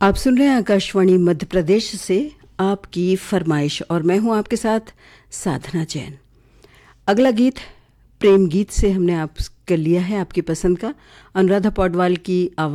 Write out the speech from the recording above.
आप सुन रहे हैं आकाशवाणी मध्य प्रदेश से आपकी फरमाइश और मैं हूं आपके साथ साधना जैन। अगला गीत प्रेम गीत से हमने आपके लिया है आपकी पसंद का अनुराधा पौडवाल की आवाज़